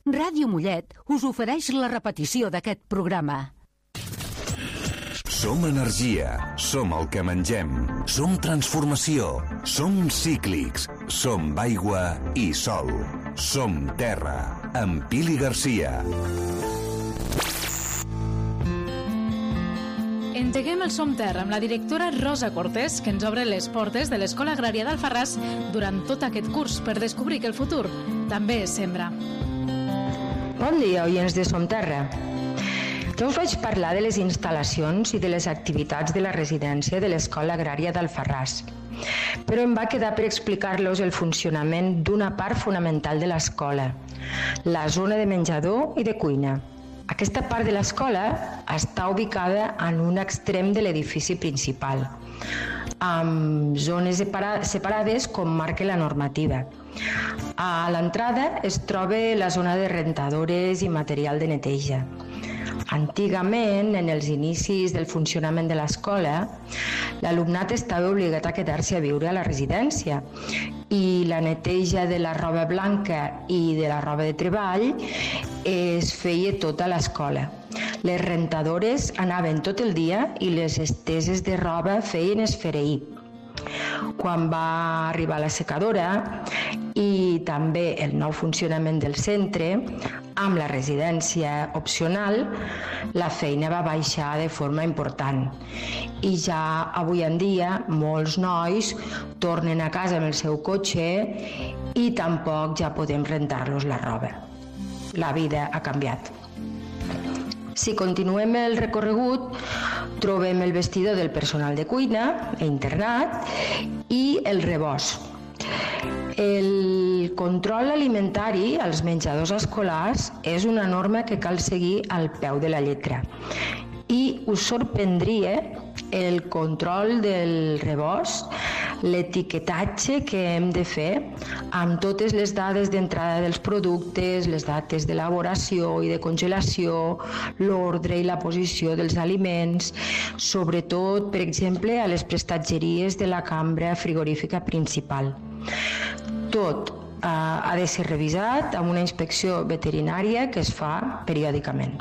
Ràdio Mollet us ofereix la repetició d'aquest programa. Som energia, som el que mengem, som transformació, som cíclics, som aigua i sol, som terra, amb Pili Garcia. Engeguem el Som Terra amb la directora Rosa Cortés, que ens obre les portes de l'Escola Agrària d'Alfarràs durant tot aquest curs per descobrir que el futur també és sembra. Bon dia, oients de Som Terra. Jo us vaig parlar de les instal·lacions i de les activitats de la residència de l'Escola Agrària d'Alfarràs, però em va quedar per explicar-los el funcionament d'una part fonamental de l'escola, la zona de menjador i de cuina. Aquesta part de l'escola està ubicada en un extrem de l'edifici principal, amb zones separades com marca la normativa. A l'entrada es troba la zona de rentadores i material de neteja. Antigament, en els inicis del funcionament de l'escola, l'alumnat estava obligat a quedar-se a viure a la residència i la neteja de la roba blanca i de la roba de treball es feia tota a l'escola. Les rentadores anaven tot el dia i les esteses de roba feien esfereir. Quan va arribar la secadora i també el nou funcionament del centre, amb la residència opcional, la feina va baixar de forma important. I ja avui en dia molts nois tornen a casa amb el seu cotxe i tampoc ja podem rentar-los la roba. La vida ha canviat. Si continuem el recorregut, trobem el vestidor del personal de cuina, internat, i el rebost. El control alimentari als menjadors escolars és una norma que cal seguir al peu de la lletra. I us sorprendria el control del rebost, l'etiquetatge que hem de fer amb totes les dades d'entrada dels productes, les dates d'elaboració i de congelació, l'ordre i la posició dels aliments, sobretot, per exemple, a les prestatgeries de la cambra frigorífica principal. Tot ha de ser revisat amb una inspecció veterinària que es fa periòdicament.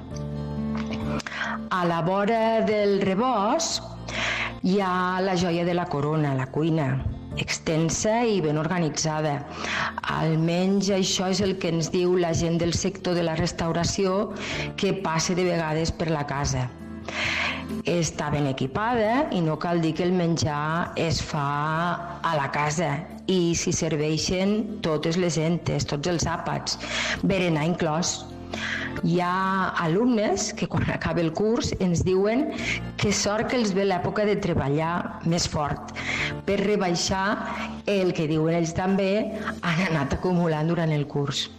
A la vora del rebost hi ha la joia de la corona, la cuina, extensa i ben organitzada. Almenys això és el que ens diu la gent del sector de la restauració que passa de vegades per la casa. Està ben equipada i no cal dir que el menjar es fa a la casa i s'hi serveixen totes les entes, tots els àpats, berenar inclòs. Hi ha alumnes que quan acaba el curs ens diuen que sort que els ve l'època de treballar més fort per rebaixar el que diuen ells també han anat acumulant durant el curs.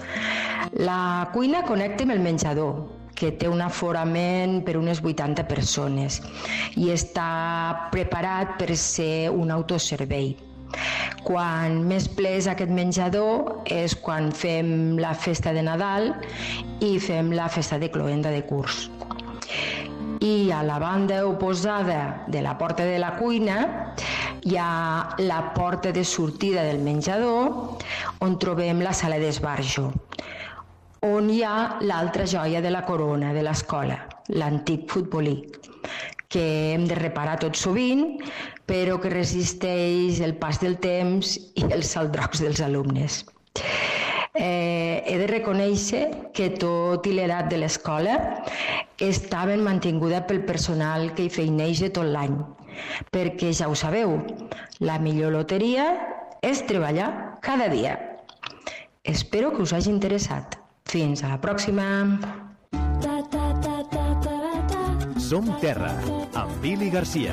La cuina connecta amb el menjador, que té un aforament per unes 80 persones i està preparat per ser un autoservei. Quan més ple és aquest menjador és quan fem la festa de Nadal i fem la festa de cloenda de curs. I a la banda oposada de la porta de la cuina hi ha la porta de sortida del menjador on trobem la sala d'esbarjo, on hi ha l'altra joia de la corona de l'escola, l'antic futbolí, que hem de reparar tot sovint, però que resisteix el pas del temps i els saldrocs dels alumnes. He de reconèixer que tot i l'edat de l'escola està ben mantinguda pel personal que hi feineja tot l'any, perquè ja ho sabeu, la millor loteria és treballar cada dia. Espero que us hagi interessat. Fins a la pròxima. Som Terra, amb Pili Garcia.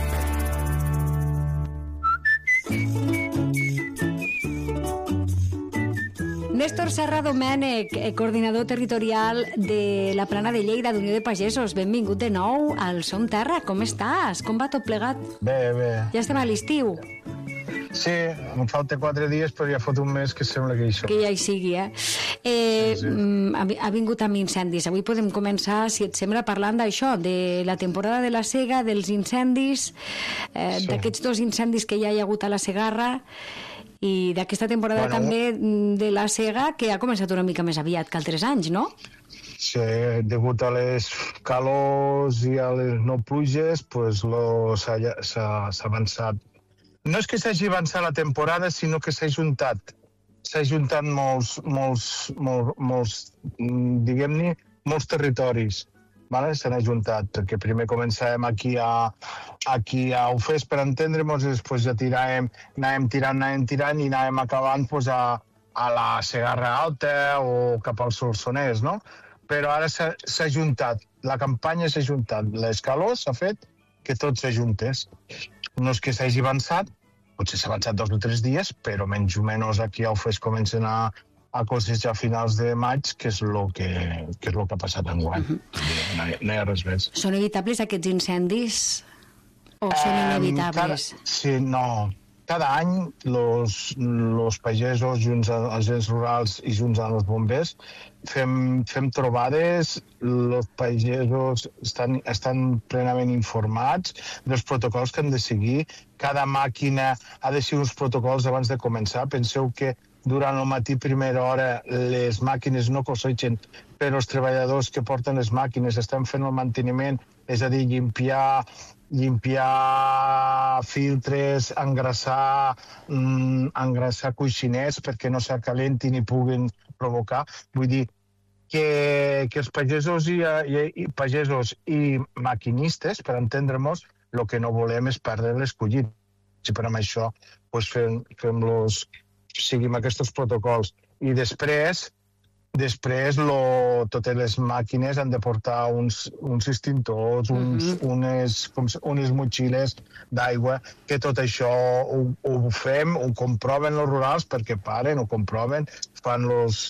Néstor Serra Domènech, coordinador territorial de la Plana de Lleida d'Unió de Pagesos. Benvingut de nou al Som Terra. Com estàs? Com va tot plegat? Bé, bé. Ja estem a l'estiu. Sí, em falta 4 dies, però ja fot un mes que sembla que hi som. Que ja hi sigui, sí. Ha vingut amb incendis. Avui podem començar, si et sembla, parlant d'això, de la temporada de la sega, dels incendis, d'aquests 2 incendis que ja hi ha hagut a la Segarra, I d'aquesta temporada també de la sega, que ha començat una mica més aviat que altres anys, no? Sí, degut a les calors i a les no pluges, pues s'ha avançat. No és que s'hagi avançat la temporada, sinó que s'ha juntat diguem-ne, molts territoris. S'han ajuntat, perquè primer començàvem aquí a Ufés, per entendre'ns, i després ja anàvem tirant i anàvem acabant a la Segarra Alta o cap al Solsonès, no? Però ara s'ha ajuntat, la campanya s'ha ajuntat, l'escaló s'ha fet que tot s'ajuntés. No és que s'hagi avançat, potser s'ha avançat 2 o 3 dies, però menys o menys aquí a Ufés comencen a cossejar a finals de maig, que és el que ha passat enguany. No hi ha res més. Són evitables aquests incendis o són inevitables? Sí, no. Cada any los pagesos, junts als agents rurals i junts amb els bombers, fem trobades, els pagesos estan plenament informats dels protocols que han de seguir. Cada màquina ha de seguir uns protocols abans de començar. Penseu que durant el matí, primera hora, les màquines no cossegen, però els treballadors que porten les màquines estan fent el manteniment, és a dir, limpiar filtres, engrassar coixinets perquè no s'acalentin i puguin provocar. Vull dir que els pagesos i maquinistes, per entendre-nos, el que no volem és perdre les collites. I per això seguim aquests protocols. I després totes les màquines han de portar uns extintors, unes motxilles d'aigua, que tot això ho fem, ho comproven els rurals, perquè paren, ho comproven, fan los...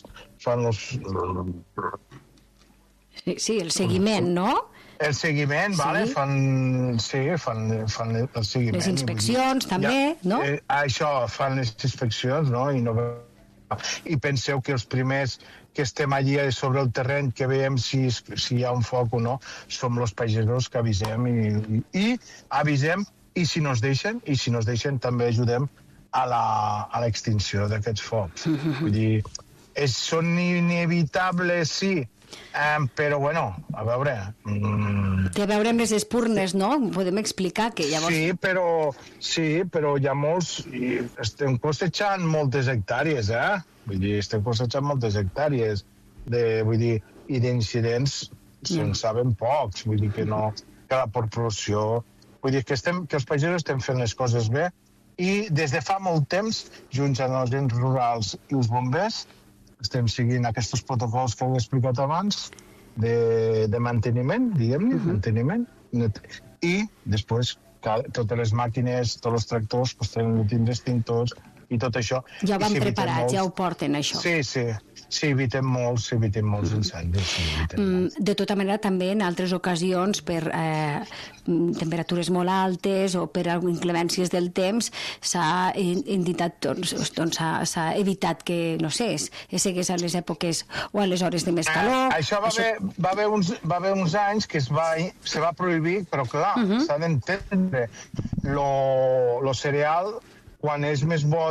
Sí, el seguiment, no? El seguiment, vale? Fan el seguiment. Les inspeccions, també, no? Això, fan les inspeccions, no? I penseu que els primers que estem allí sobre el terreny, que veiem si hi ha un foc o no, som els pagesos que avisem i avisem, i si no es deixen també ajudem a l'extinció d'aquests focs. Vull dir, són inevitables, sí, però, bueno, a veure... Té a veure amb les espurnes, no? Podem explicar que llavors... Sí, però hi ha molts... Estem cosechant moltes hectàrees, Vull dir, estem cosechant moltes hectàrees. I d'incidents se'n saben pocs. Vull dir que no... Que la proporció... Vull dir que els pagesos estem fent les coses bé i des de fa molt temps, junts amb els ens rurals i els bombers, estem seguint aquests protocols que he explicat abans de manteniment, diguem-ne, manteniment. I després totes les màquines, tots els tractors, tenen últims extintors i tot això. Ja van preparats, ja ho porten, això. Sí, evitem molts incendis. De tota manera, també en altres ocasions, per temperatures molt altes o per inclemències del temps, s'ha evitat que, no sé, es segués a les èpoques o a les hores de més calor. Això va haver uns anys que se va prohibir, però clar, s'ha d'entendre lo cereal, quan és més bo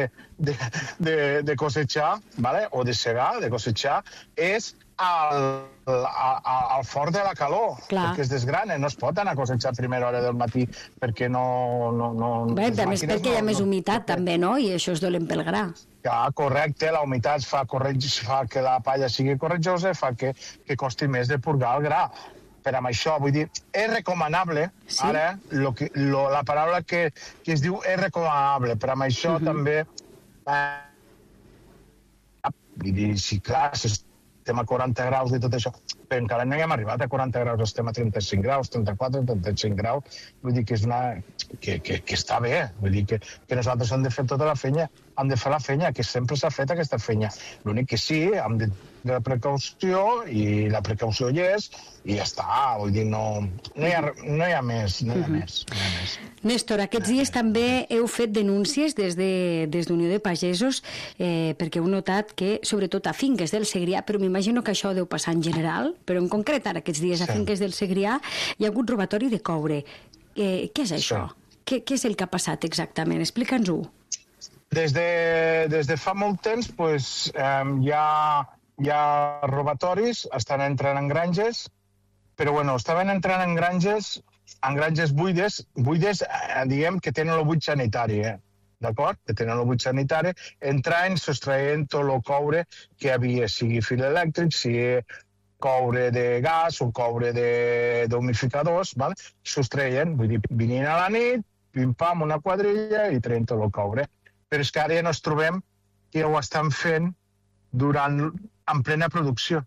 de cosejar, o de segar, de cosejar, és al fort de la calor, perquè es desgrana. No es pot anar a cosejar a primera hora del matí perquè no... Bé, també és perquè hi ha més humitat, també, no? I això és dolent pel gra. Correcte, la humitat fa que la palla sigui corretjosa, fa que costi més de purgar el gra. Per amb això, vull dir, és recomanable, ara, la paraula que es diu és recomanable, per amb això també, vull dir, sí, clar, estem a 40 graus i tot això, però encara no hi hem arribat a 40 graus, estem a 35 graus, 34, 35 graus, vull dir que és que està bé, vull dir que nosaltres hem de fer tota la feina, hem de fer la feina, que sempre s'ha fet aquesta feina. L'únic que sí, hem de tenir la precaució, i la precaució hi és, i ja està, vull dir, no hi ha més. Néstor, aquests dies també heu fet denúncies des d'Unió de Pagesos perquè heu notat que, sobretot a finques del Segrià, però m'imagino que això deu passar en general, però en concret ara aquests dies a finques del Segrià hi ha hagut robatori de coure. Què és això? Què és el que ha passat exactament? Explica'ns-ho. Des de fa molt temps hi ha robatoris, estan entrant en granges, però estaven entrant en granges buides, diguem, que tenen el buit sanitari, d'acord? Que tenen el buit sanitari, entraven, sostraient tot el coure que havia, sigui fil elèctric, sigui coure de gas o coure d'humidificadors, sostreien, vull dir, venien a la nit, pim-pam, una quadrilla i treien tot el coure. Però és que ara ja ens trobem que ho estan fent en plena producció,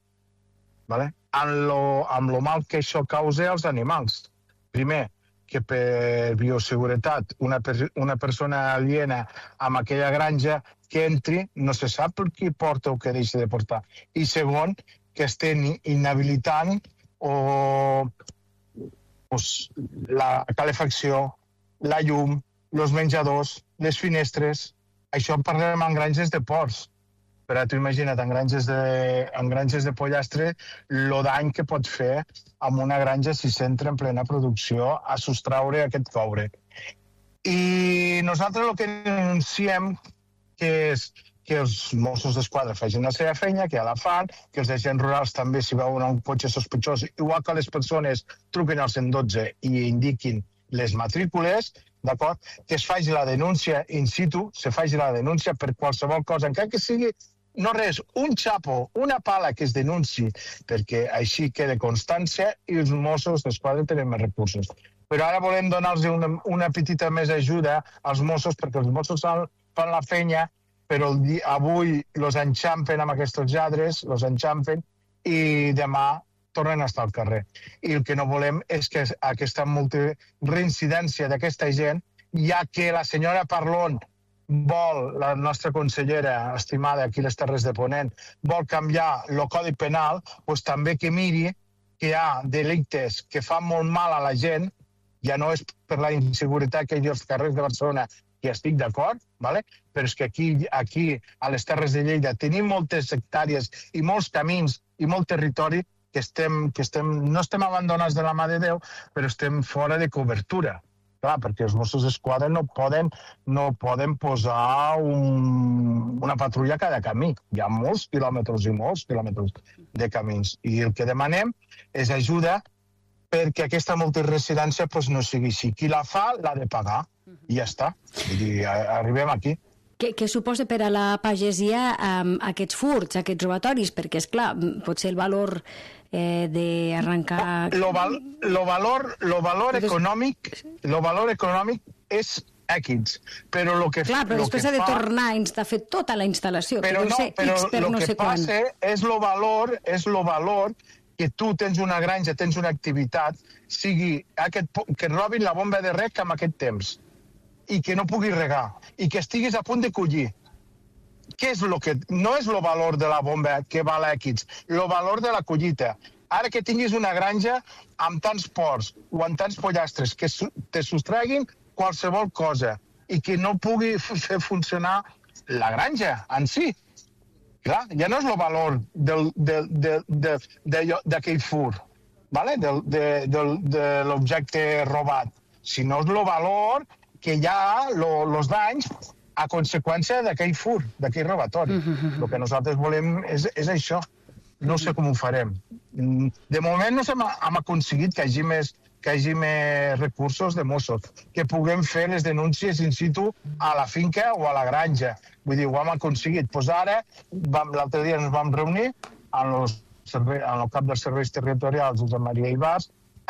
amb lo mal que això causa als animals. Primer, que per bioseguretat una persona aliena amb aquella granja que entri no se sap per qui porta o què deixa de portar. I segon, que estem inhabilitant la calefacció, la llum, els menjadors, les finestres. Això parlem en granges de porcs. Però tu imagina't, en granges de pollastre, el dany que pot fer amb una granja si s'entra en plena producció a sostraure aquest coure. I nosaltres el que denunciem és que els Mossos d'Esquadra facin la seva feina, que ja la fan, que els agents rurals també, si veuen un cotxe sospitós, igual que les persones truquen al 112 i indiquin les matrícules, d'acord? Que es faci la denúncia in situ, se faci la denúncia per qualsevol cosa, encara que sigui no res, un xapo, una pala que es denunci, perquè així queda constància i els Mossos d'Esquadra tenen més recursos. Però ara volem donar-los una petita més ajuda als Mossos, perquè els Mossos fan la feina, però avui els enxampen amb aquests lladres, els enxampen, i demà tornen a estar al carrer. I el que no volem és que aquesta multireincidència d'aquesta gent, ja que la senyora Parlon vol, la nostra consellera estimada aquí a les Terres de Ponent, vol canviar el Codi Penal, doncs també que miri que hi ha delictes que fan molt mal a la gent, ja no és per la inseguretat que hi ha als carrers de Barcelona, que estic d'acord, però és que aquí, a les Terres de Lleida, tenim moltes hectàrees i molts camins i molt territori que no estem abandonats de la mà de Déu, però estem fora de cobertura. Clar, perquè els Mossos d'Esquadra no poden posar una patrulla a cada camí. Hi ha molts quilòmetres i molts quilòmetres de camins. I el que demanem és ajuda perquè aquesta multiresidència no sigui així. Qui la fa, l'ha de pagar. I ja està. Vull dir, arribem aquí. Què suposa per a la pagesia aquests furts, aquests robatoris? Perquè, esclar, potser el valor d'arrencar... El valor econòmic és X, però el que... Clar, però després ha de tornar a fer tota la instal·lació. Però el que passa és el valor que tu tens una granja, tens una activitat, sigui que robin la bomba de reg en aquest temps i que no pugui regar, i que estiguis a punt de collir. Què és el que... No és el valor de la bomba que val X, el valor de la collita. Ara que tinguis una granja amb tants porcs o amb tants pollastres que te sostreguin qualsevol cosa i que no pugui fer funcionar la granja en si. Clar, ja no és el valor d'aquell fur, de l'objecte robat, sinó és el valor que hi ha, els danys, a conseqüència d'aquell fur, d'aquell robatori. El que nosaltres volem és això. No sé com ho farem. De moment no hem aconseguit que hi hagi més recursos de Mossos, que puguem fer les denúncies in situ a la finca o a la granja. Vull dir, ho hem aconseguit. Doncs ara, l'altre dia ens vam reunir en el cap dels serveis territorials, Josep Maria Ibars,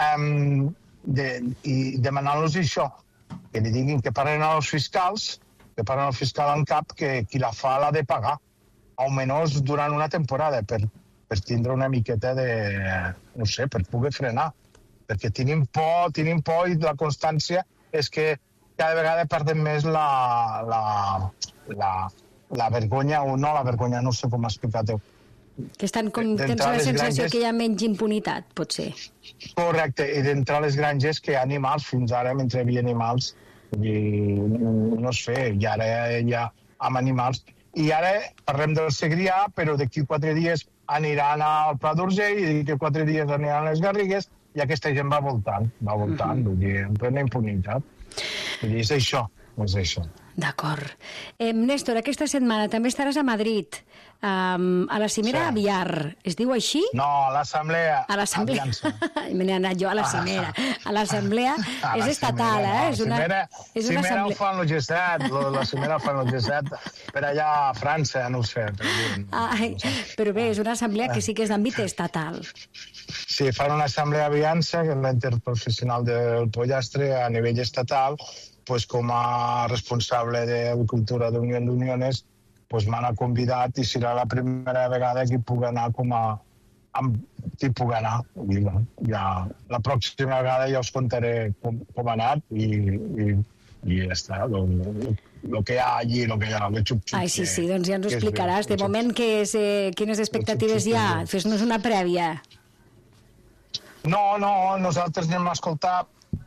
i demanant-los això, que li diguin que parlen als fiscals, que parlen al fiscal en cap, que qui la fa l'ha de pagar, almenys durant una temporada, per tindre una miqueta de... no sé, per poder frenar. Perquè tenim por i la constància és que cada vegada perdem més la vergonya, o no la vergonya, no sé com explicar-ho. Que tens la sensació que hi ha menys impunitat, potser. Correcte, i d'entrar a les granges que hi ha animals, fins ara mentre hi havia animals, no sé, i ara hi ha amb animals. I ara parlem del Segrià, però d'aquí 4 dies aniran al Pla d'Urgell i d'aquí 4 dies aniran a les Garrigues i aquesta gent va voltant, vull dir, en plena impunitat. Vull dir, és això. és això. D'acord. Néstor, aquesta setmana també estaràs a Madrid, a la cimera Aviar. Es diu així? No, a l'assemblea. A l'assemblea. Me n'he anat jo a la cimera. A l'assemblea és estatal, eh? Cimera ho fan el G7, la cimera ho fan el G7, per allà a França, no ho sé. Però bé, és una assemblea que sí que és d'àmbit estatal. Sí, fan una assemblea Aviança, que és la interprofessional del pollastre a nivell estatal, pues com a responsable d'Agricultura d'Unió d'Uniones, pues m'han convidat i serà la primera vegada que puc anar que puc anar. Ja, la pròxima vegada ja us contaré com ha anat i ja està. El que hi ha allí, el que hi ha, el xup-xup. Ai, sí, doncs ja ens ho explicaràs. De moment, quines expectatives hi ha? Fes-nos una prèvia. No, nosaltres anem a escoltar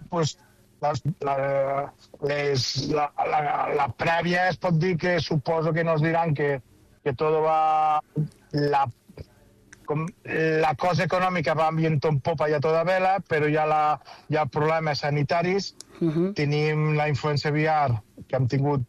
la prèvia. Es pot dir que suposo que nos diran que tot va... La cosa econòmica va viento en popa i a toda vela, però hi ha problemes sanitaris. Tenim la influenza aviar, que hem tingut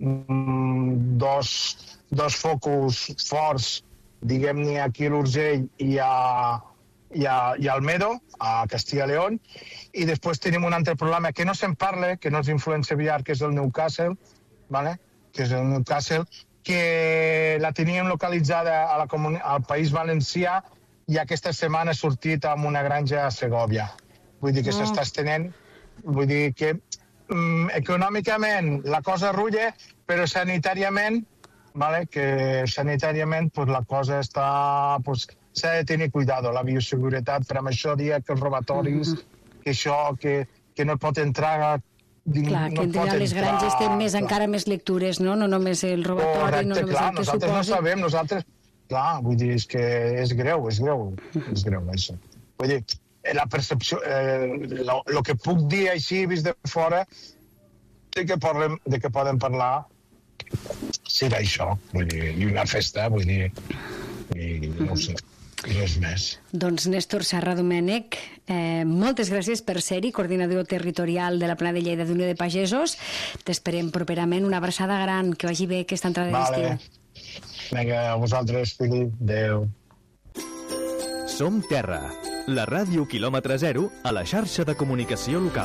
dos focus forts, diguem-ne, aquí a l'Urgell i a Almedo, a Castilla y León, i després tenim un altre problema que no se'n parla, que no és influenza aviar, que és el Newcastle, ¿vale? Que és el Newcastle, que la teníem localitzada al País Valencià i aquesta setmana ha sortit amb una granja a Segòvia. Vull dir que s'està estenent, vull dir que econòmicament la cosa rulla, però sanitàriament, ¿vale? Que sanitàriament la cosa està... S'ha de tenir cuidado, la bioseguretat, per amb això dia que els robatoris, que això, que no pot entrar... Clar, que entre les granges tenen encara més lectures, no? No només el robatori, no només el que suposa. Nosaltres no sabem, nosaltres... Clar, vull dir, és que és greu, això. Vull dir, la percepció... El que puc dir així, vist de fora, de que poden parlar, serà això, vull dir, i una festa, vull dir, i no ho sé. Res més. Doncs Néstor Serra Domènech, moltes gràcies per ser-hi, coordinador territorial de la Plana de Lleida d'Unió de Pagesos. T'esperem properament. Una abraçada gran, que vagi bé aquesta entrada d'estiu. Vinga, a vosaltres, Filip. Adéu. Som Terra, la ràdio quilòmetre zero a la xarxa de comunicació local.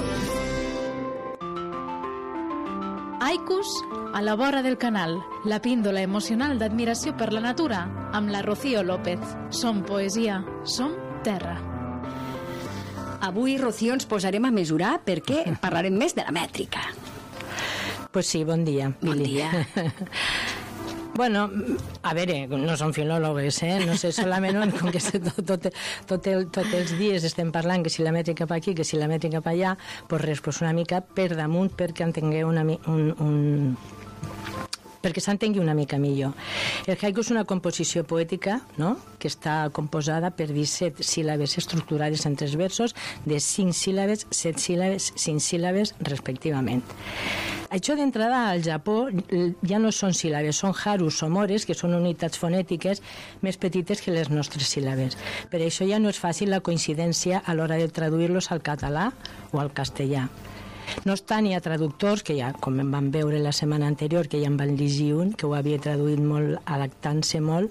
Aikus a la vora del canal, la píndola emocional d'admiració per la natura, amb la Rocío López. Som poesia, som terra. Avui, Rocío, ens posarem a mesurar perquè parlarem més de la mètrica. Pues sí, bon dia. Bon dia. Bueno, a veure, no som filòlogues, no sé, solament com que tots els dies estem parlant que si la mètrica cap aquí, que si la mètrica cap allà, pues una mica per damunt perquè entengueu perquè s'entengui una mica millor. El haiku és una composició poètica, no?, que està composada per 17 síl·labes estructurades en 3 versos de 5 síl·labes, 7 síl·labes, 5 síl·labes, respectivament. Això d'entrada al Japó ja no són síl·labes, són harus o mores, que són unitats fonètiques més petites que les nostres síl·labes. Per això ja no és fàcil la coincidència a l'hora de traduir-los al català o al castellà. No obstant, hi ha traductors, que ja, com em van veure la setmana anterior, que ja em van llegir un, que ho havia traduït molt, adaptant-se molt,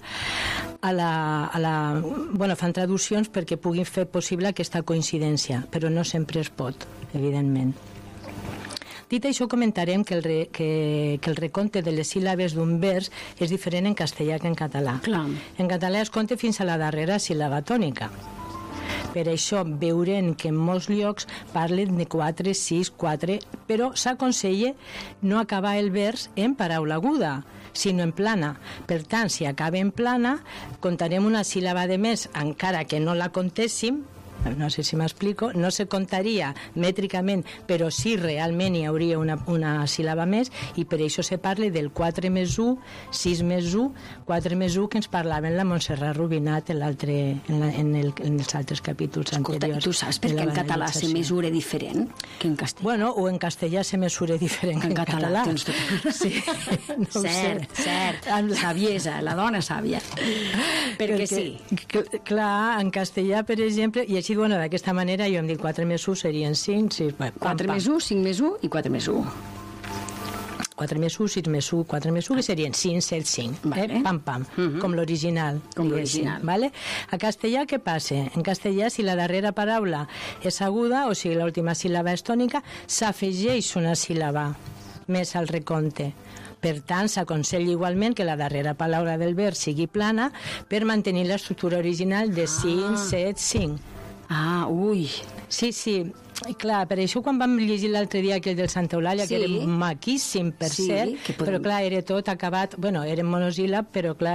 fan traduccions perquè puguin fer possible aquesta coincidència, però no sempre es pot, evidentment. Dit això, comentarem que el recompte de les síl·labes d'un vers és diferent en castellà que en català. Clar. En català es compta fins a la darrera síl·laba tònica. Per això veurem que en molts llocs parlen de 4, 6, 4, però s'aconsella no acabar el vers en paraula aguda, sinó en plana. Per tant, si acaba en plana, contarem una síl·laba de més, encara que no la contéssim, no sé si m'explico, no se contaria mètricament, però sí realment hi hauria una síl·laba més, i per això se parla del 4 més 1, 6 més 1, 4 més 1, que ens parlaven la Montserrat Rubinat en els altres capítols anteriors. Tu saps per què en català se mesura diferent que en castellà? Bueno, o en castellà se mesura diferent que en català. Sí, cert. Saviesa, la dona sàvia. Perquè sí. Clar, en castellà, per exemple, i així, bueno, d'aquesta manera jo em dic 4 més 1 serien 5, 6... 4 més 1, 5 més 1 i 4 més 1. 4 més 1, 6 més 1, 4 més 1, que serien 5, 7, 5. Vale. Pam, pam, com l'original. Com l'original. Vale? A castellà què passa? En castellà, si la darrera paraula és aguda, o sigui, l'última síl·laba és tònica, s'afegeix una síl·laba més al recompte. Per tant, s'aconsella igualment que la darrera paraula del vers sigui plana per mantenir l'estructura original de 5, 7, 5. Ah, ui. Sí, sí. Clar, per això quan vam llegir l'altre dia aquell del Santa Eulàlia, que era maquíssim, per cert, però clar, era tot acabat, bueno, era en monosíl·lab, però clar,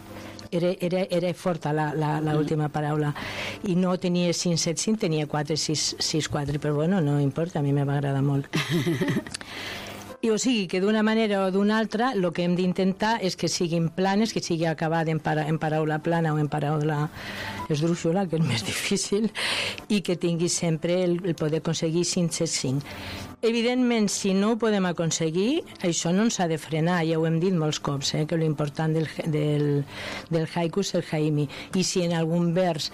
era forta l'última paraula. I no tenia 5, 7, 5, tenia 4, 6, 4, però bueno, no importa, a mi me va agradar molt. I o sigui que d'una manera o d'una altra el que hem d'intentar és que siguin planes, que sigui acabat en paraula plana o en paraula esdrúixola, que és més difícil, i que tingui sempre el poder aconseguir 5, 7, 5. Evidentment, si no ho podem aconseguir, això no ens ha de frenar, ja ho hem dit molts cops, que l'important del haiku és el haimi. I si en algun vers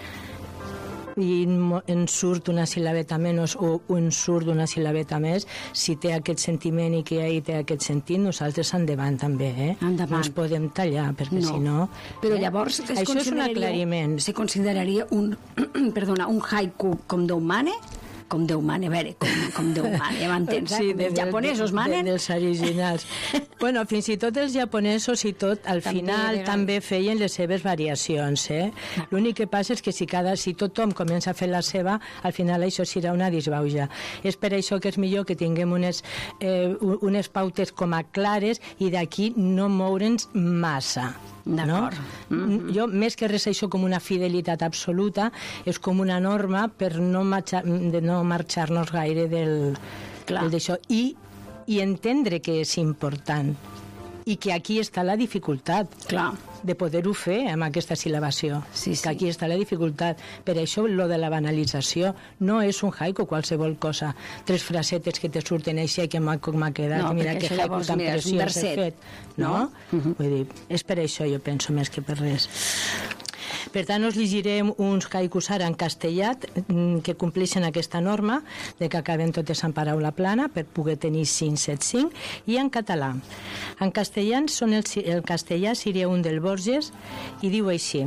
i en surt una síl·labeta menys o en surt una síl·labeta més, si té aquest sentiment i que ahí té aquest sentit, nosaltres endavant també, Endavant. No ens podem tallar, perquè si no... Però llavors això és un aclariment. Se consideraria un haiku com Déu mane? Com Déu mane, a veure, com Déu mane, m'entens? Sí, els japonesos manen? Dels originals. Bueno, fins i tot els japonesos i tot, al final també feien les seves variacions, L'únic que passa és que si tothom comença a fer la seva, al final això serà una disbauja. És per això que és millor que tinguem unes pautes com a clares i d'aquí no moure'ns massa. No? Jo, més que res això com una fidelitat absoluta, és com una norma per no marxar-nos gaire d'això i entendre que és important i que aquí està la dificultat de poder-ho fer amb aquesta síl·labació, que aquí està la dificultat. Per això lo de la banalització no és un haiku qualsevol cosa, 3 frasetes que te surten així, que m'ha quedat, mira que haiku tan preciós he fet, no? Vull dir, és per això jo penso més que per res. Per tant, us llegirem uns haikus ara en castellà que compleixen aquesta norma de que acaben totes en paraula plana per poder tenir 5, 7, 5, i en català. En castellà el castellà seria un del Borges i diu així: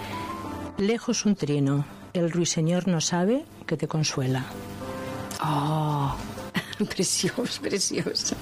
lejos un trino, el ruiseñor no sabe que te consuela. Oh, preciós, preciós.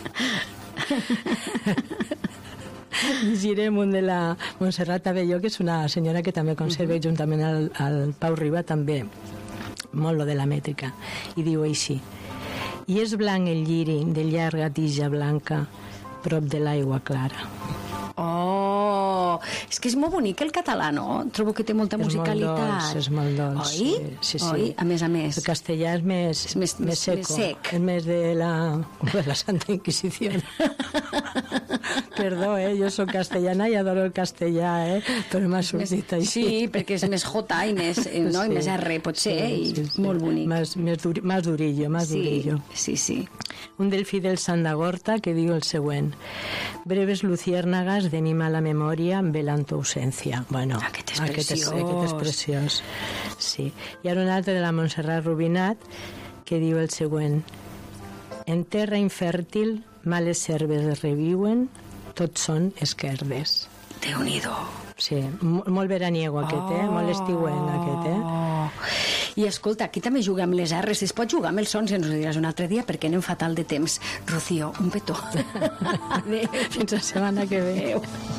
Llegirem un de la Montserrat Abelló, que és una senyora que també conserva, juntament al Pau Riba, també molt lo de la mètrica, i diu així: i és blanc el lliri de llarga tija blanca prop de l'aigua clara. Oh, és que és molt bonic el català, no? Trobo que té molta musicalitat. És molt dolç. Oi? Sí. Oi? A més. El castellà és més seco. És més de la Santa Inquisició. Perdó, jo soc castellana i adoro el castellà, però m'ha sortit així. Sí, perquè és més jota i més, i més R, potser, i molt bonic. Más durillo. Sí. Un del Fidel Sandagorta que diu el següent: breves luciérnagas de mi mala memoria velan tu ausencia. Bueno, aquest és preciós. Sí. I ara un altre de la Montserrat Rubinat que diu el següent: en terra infèrtil males herbes reviuen, tots són esquerdes. Déu-n'hi-do. Sí, molt veraniego aquest, molt estiuenc aquest, I escolta, aquí també juguem les R's. Si es pot jugar amb els sons, ens ho diràs un altre dia, perquè anem fatal de temps. Rocío, un petó. Adéu. Fins la setmana que ve.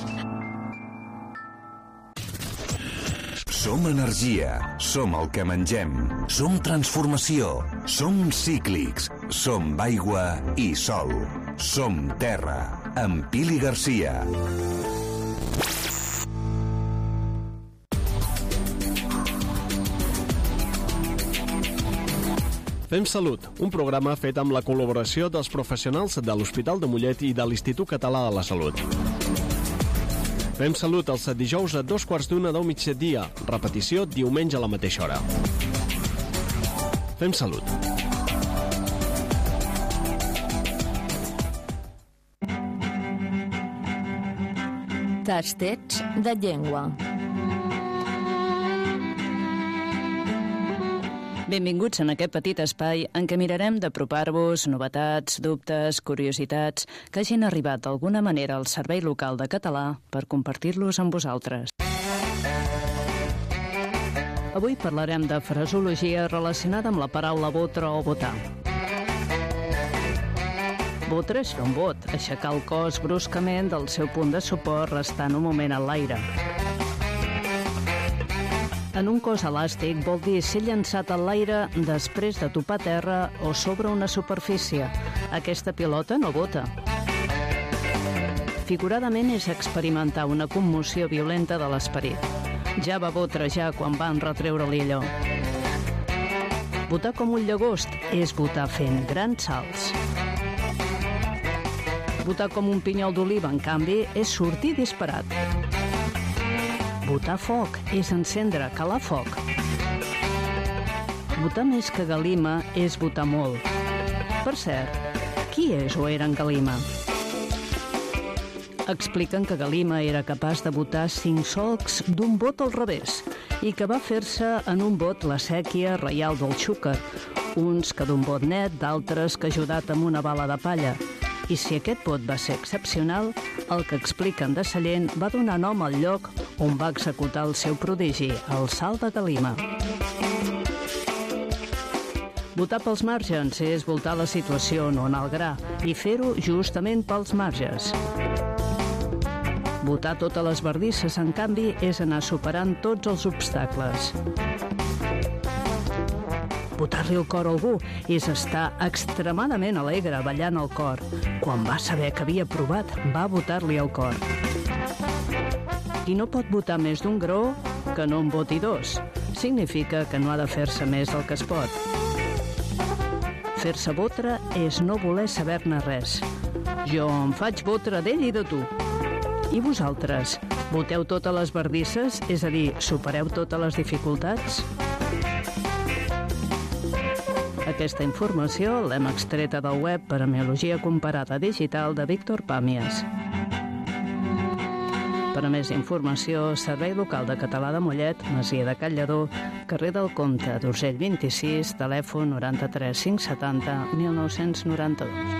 Som energia, som el que mengem, som transformació, som cíclics, som aigua i sol, som terra, amb Pili Garcia. Fem Salut, un programa fet amb la col·laboració dels professionals de l'Hospital de Mollet i de l'Institut Català de la Salut. Fem Salut els dijous a 2:15 del migdia, repetició diumenge a la mateixa hora. Fem Salut. Tastets de llengua. Benvinguts en aquest petit espai en què mirarem d'apropar-vos novetats, dubtes, curiositats que hagin arribat d'alguna manera al Servei Local de Català per compartir-los amb vosaltres. Avui parlarem de fraseologia relacionada amb la paraula botre o votar. Botre és fer un bot, aixecar el cos bruscament del seu punt de suport restant un moment a l'aire. En un cos elàstic vol dir ser llançat a l'aire després de topar terra o sobre una superfície. Aquesta pilota no bota. Figuradament és experimentar una commoció violenta de l'esperit. Ja va botrejar quan van retreure-li allò. Botar com un llagost és botar fent grans salts. Botar com un pinyol d'oliva, en canvi, és sortir disparat. Botar foc és encendre, calar foc. Botar més que Galima és botar molt. Per cert, qui és o era en Galima? Expliquen que Galima era capaç de botar 5 solcs d'un bot al revés i que va fer-se en un bot la sèquia reial del Xúquer, uns que d'un bot net, d'altres que ajudat amb una bala de palla. I si aquest bot va ser excepcional, el que expliquen de Sallent va donar nom al lloc on va executar el seu prodigi, el salt de Galima. Votar pels marges és voltar la situació, no anar al gra, i fer-ho justament pels marges. Votar totes les bardisses, en canvi, és anar superant tots els obstacles. Botar-li el cor a algú és estar extremadament alegre ballant el cor. Quan va saber que havia provat, va botar-li el cor. Qui no pot votar més d'un graó, que no en voti 2. Significa que no ha de fer-se més del que es pot. Fer-se botre és no voler saber-ne res. Jo em faig botre d'ell i de tu. I vosaltres, voteu totes les bardisses? És a dir, supereu totes les dificultats? Aquesta informació l'hem extreta del web Paremiologia Comparada Digital de Víctor Pàmies. Per a més informació, Servei Local de Català de Mollet, Masia de Callador, carrer del Comte d'Urgell 26, telèfon 93 570 1992.